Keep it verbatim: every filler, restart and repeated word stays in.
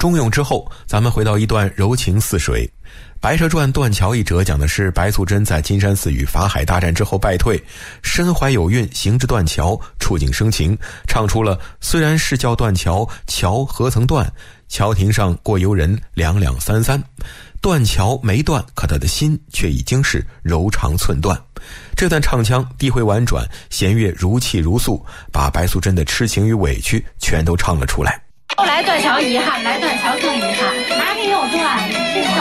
中咏之后，咱们回到一段柔情似水。白蛇传断桥一折讲的是白素贞在金山寺与法海大战之后败退，身怀有孕，行至断桥，触景生情，唱出了虽然是叫断桥，桥何曾断，桥亭上过游人两两三三。断桥没断，可他的心却已经是柔肠寸断。这段唱腔低回婉转，弦乐如泣如诉，把白素贞的痴情与委屈全都唱了出来。 后来断桥遗憾，来断桥更遗憾，哪里有断，这桥